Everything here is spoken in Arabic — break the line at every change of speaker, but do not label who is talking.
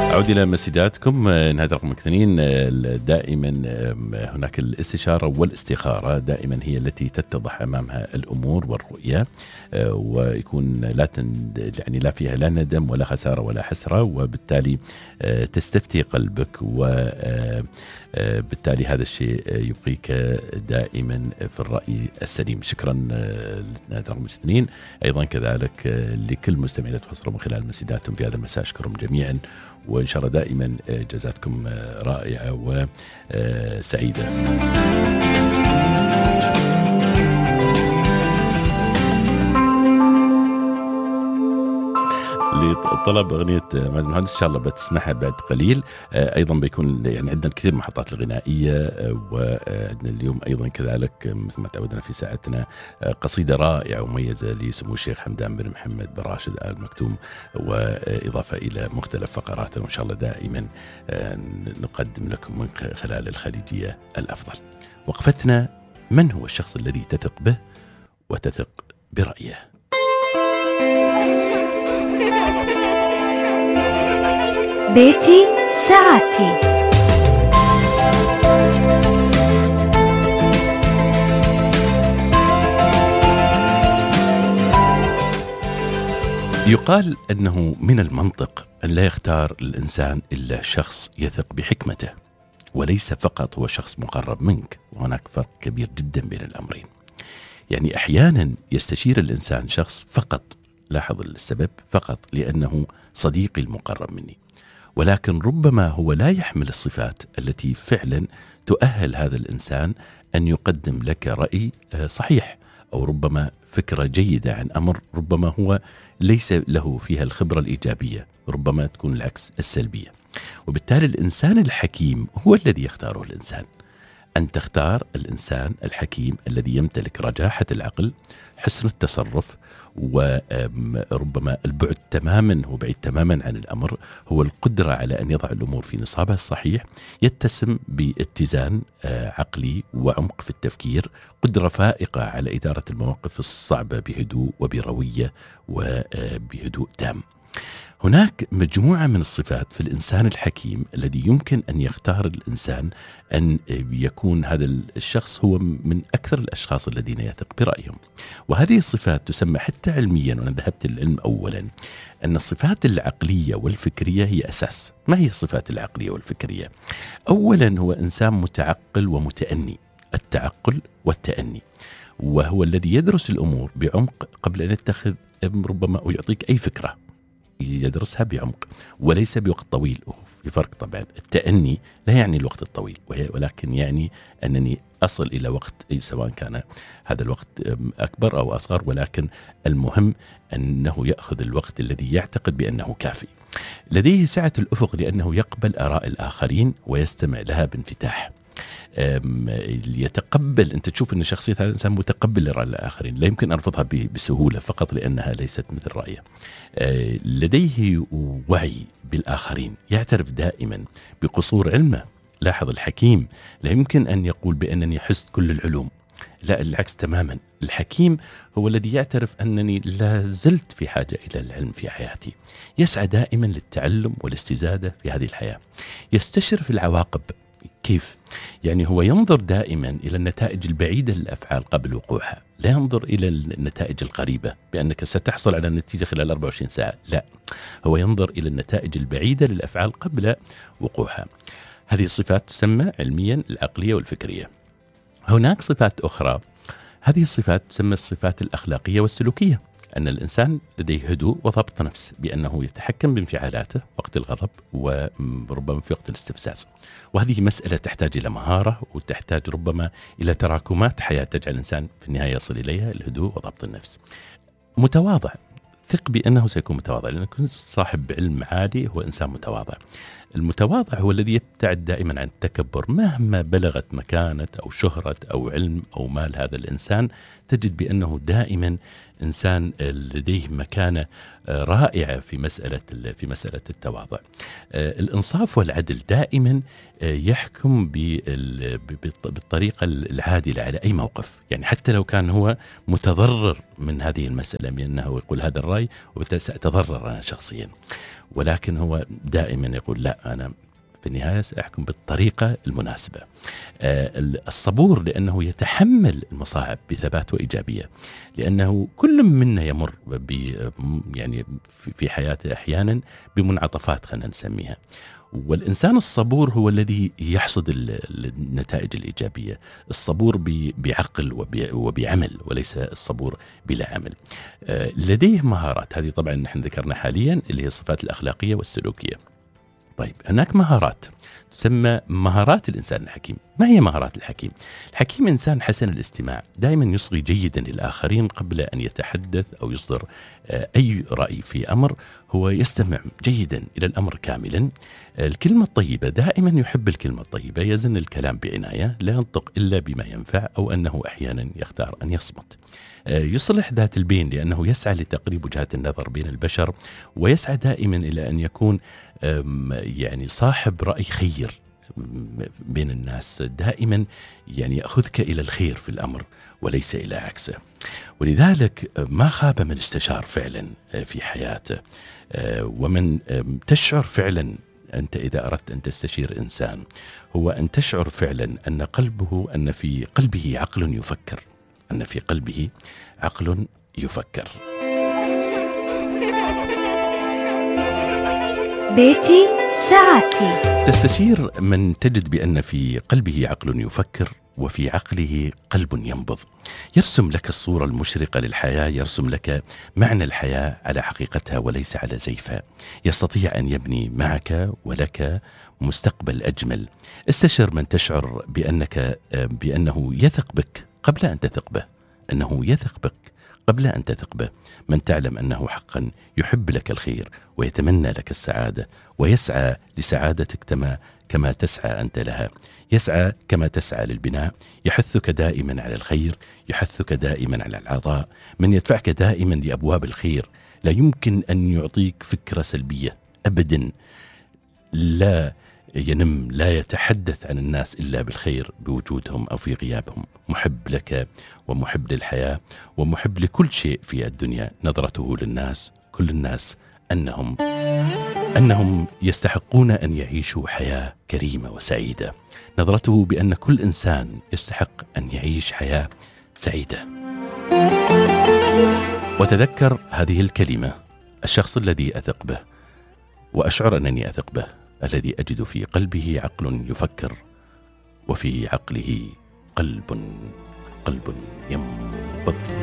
أعود إلى مسجاتكم. نهاية رقم 2 دائما هناك الاستشارة والاستخارة دائما هي التي تتضح أمامها الأمور والرؤية، ويكون لا فيها لا ندم ولا خسارة ولا حسرة، وبالتالي تستفتي قلبك، وبالتالي هذا الشيء يبقيك دائما في الرأي السليم. شكرا لنهاية رقم 2. أيضا كذلك لكل مستمعين تحصلوا من خلال مسجاتهم في هذا المساء، أشكرهم جميعا، وإن شاء الله دائما جزاتكم رائعة وسعيدة. لطلب أغنية ماجد المهندس إن شاء الله بتسمعها بعد قليل. أيضا بيكون عندنا كثير محطات الغنائية، وعندنا اليوم أيضا كذلك مثل ما تعودنا في ساعتنا قصيدة رائعة ومميزة لسمو الشيخ حمدان بن محمد بن راشد آل مكتوم، وإضافة إلى مختلف فقراتنا، وإن شاء الله دائما نقدم لكم من خلال الخليجية الأفضل. وقفتنا: من هو الشخص الذي تثق به وتثق برأيه؟
بيتي سعادتي.
يقال أنه من المنطق أن لا يختار الإنسان إلا شخص يثق بحكمته، وليس فقط هو شخص مقرب منك، وهناك فرق كبير جدا بين الأمرين. يعني أحيانا يستشير الإنسان شخص فقط، لاحظ السبب، فقط لأنه صديقي المقرب مني، ولكن ربما هو لا يحمل الصفات التي فعلا تؤهل هذا الإنسان أن يقدم لك رأي صحيح، أو ربما فكرة جيدة عن أمر ربما هو ليس له فيها الخبرة الإيجابية، ربما تكون العكس السلبية. وبالتالي الإنسان الحكيم هو الذي يختاره الإنسان. أن تختار الإنسان الحكيم الذي يمتلك رجاحة العقل، حسن التصرف، وربما البعد تماما، هو بعيد تماما عن الأمر، هو القدرة على أن يضع الأمور في نصابها الصحيح، يتسم باتزان عقلي وعمق في التفكير، قدرة فائقة على إدارة المواقف الصعبة بهدوء وبروية وبهدوء تام. هناك مجموعة من الصفات في الإنسان الحكيم الذي يمكن أن يختار الإنسان أن يكون هذا الشخص هو من أكثر الأشخاص الذين يثق برأيهم. وهذه الصفات تسمى حتى علميا، وأنا ذهبت للعلم أولا، أن الصفات العقلية والفكرية هي أساس. ما هي الصفات العقلية والفكرية؟ أولا هو إنسان متعقل ومتأني، التعقل والتأني، وهو الذي يدرس الأمور بعمق قبل أن يتخذ ربما أو يعطيك أي فكرة، يدرسها بعمق وليس بوقت طويل. في فرق طبعا. التأني لا يعني الوقت الطويل، ولكن يعني أنني أصل إلى وقت سواء كان هذا الوقت أكبر أو أصغر، ولكن المهم أنه يأخذ الوقت الذي يعتقد بأنه كافي. لديه سعة الأفق لأنه يقبل آراء الآخرين ويستمع لها بانفتاح. يتقبل، أنت تشوف أن شخصية هذا الإنسان متقبل لرأي الآخرين، لا يمكن أرفضها بسهولة فقط لأنها ليست مثل رأيه. لديه وعي بالآخرين، يعترف دائما بقصور علمه. لاحظ الحكيم لا يمكن أن يقول بأنني حزت كل العلوم، لا، العكس تماما. الحكيم هو الذي يعترف أنني لا زلت في حاجة إلى العلم في حياتي، يسعى دائما للتعلم والاستزادة في هذه الحياة، يستشرف العواقب. كيف؟ يعني هو ينظر دائما إلى النتائج البعيدة للأفعال قبل وقوعها، لا ينظر إلى النتائج القريبة بأنك ستحصل على النتيجة خلال 24 ساعة، لا، هو ينظر إلى النتائج البعيدة للأفعال قبل وقوعها. هذه الصفات تسمى علميا العقلية والفكرية. هناك صفات أخرى، هذه الصفات تسمى الصفات الأخلاقية والسلوكية، أن الإنسان لديه هدوء وضبط نفس، بأنه يتحكم بانفعالاته وقت الغضب وربما في وقت الاستفزاز. وهذه مسألة تحتاج إلى مهارة، وتحتاج ربما إلى تراكمات حياة تجعل الإنسان في النهاية يصل إليها، الهدوء وضبط النفس. متواضع، ثق بأنه سيكون متواضع، لأنه كل صاحب علم عالي هو إنسان متواضع. المتواضع هو الذي يبتعد دائما عن التكبر، مهما بلغت مكانة أو شهرة أو علم أو مال هذا الإنسان، تجد بأنه دائما إنسان لديه مكانة رائعة في مسألة التواضع. الإنصاف والعدل دائما يحكم بالطريقة العادلة على أي موقف، يعني حتى لو كان هو متضرر من هذه المسألة، من أنه يقول هذا الرأي وبالتالي سأتضرر أنا شخصيا. ولكن هو دائما يقول لا، أنا في النهاية سأحكم بالطريقة المناسبة. الصبور لأنه يتحمل المصاعب بثبات وإيجابية، لأنه كل منا يمر يعني في حياته أحيانا بمنعطفات خلينا نسميها، والإنسان الصبور هو الذي يحصد النتائج الإيجابية. الصبور بعقل وبعمل، وليس الصبور بلا عمل. لديه مهارات، هذه طبعا نحن ذكرنا حاليا اللي هي الصفات الأخلاقية والسلوكية. طيب هناك مهارات تسمى مهارات الإنسان الحكيم. ما هي مهارات الحكيم؟ الحكيم إنسان حسن الاستماع، دائما يصغي جيدا للآخرين قبل أن يتحدث أو يصدر أي رأي في أمر، هو يستمع جيدا إلى الأمر كاملا. الكلمة الطيبة، دائما يحب الكلمة الطيبة، يزن الكلام بعناية، لا ينطق إلا بما ينفع، أو أنه أحيانا يختار أن يصمت. يصلح ذات البين لأنه يسعى لتقريب وجهات النظر بين البشر، ويسعى دائما إلى أن يكون يعني صاحب رأي خير بين الناس، دائما يعني يأخذك إلى الخير في الأمر وليس إلى عكسه. ولذلك ما خاب من استشار فعلا في حياته، ومن تشعر فعلا أنت إذا أردت أن تستشير إنسان، هو أن تشعر فعلا أن في قلبه عقل يفكر، أن في قلبه عقل يفكر.
بيتي سعادتي.
تستشير من تجد بأن في قلبه عقل يفكر وفي عقله قلب ينبض، يرسم لك الصورة المشرقة للحياة، يرسم لك معنى الحياة على حقيقتها وليس على زيفها، يستطيع أن يبني معك ولك مستقبل أجمل. استشر من تشعر بأنه يثق بك قبل أن تثق به، أنه يثق بك قبل أن تثق به، من تعلم أنه حقا يحب لك الخير ويتمنى لك السعادة، ويسعى لسعادتك كما تسعى أنت لها، يسعى كما تسعى للبناء، يحثك دائما على الخير، يحثك دائما على العطاء، من يدفعك دائما لأبواب الخير. لا يمكن أن يعطيك فكرة سلبية أبدا، لا ينم، لا يتحدث عن الناس إلا بالخير بوجودهم أو في غيابهم، محب لك ومحب للحياة ومحب لكل شيء في الدنيا. نظرته للناس، كل الناس أنهم يستحقون أن يعيشوا حياة كريمة وسعيدة، نظرته بأن كل إنسان يستحق أن يعيش حياة سعيدة. وتذكر هذه الكلمة: الشخص الذي أثق به وأشعر أنني أثق به، الذي أجد في قلبه عقل يفكر وفي عقله قلب ينبض.